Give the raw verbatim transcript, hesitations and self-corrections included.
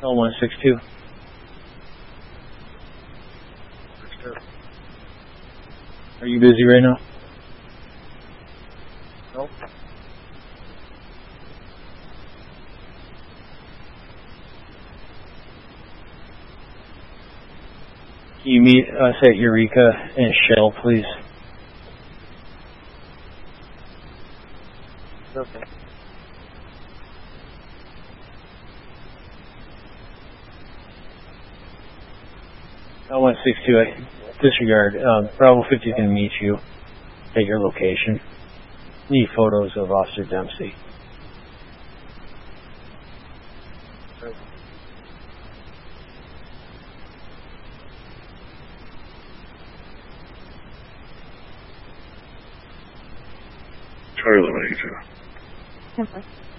L one six two. Are you busy right now? Nope. Can you meet us at Eureka and Shell, please? Okay. L one six two, disregard. Um, Bravo fifty is going to meet you at your location. Need photos of Officer Dempsey. Charlie Major. Okay.